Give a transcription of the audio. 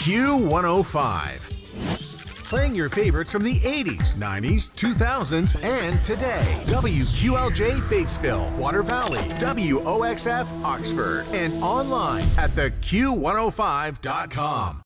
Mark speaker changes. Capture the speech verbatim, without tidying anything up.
Speaker 1: Q one oh five. Playing your favorites from the eighties, nineties, two thousands, and today. W Q L J Batesville, Water Valley, W O X F Oxford, and online at the Q one oh five dot com.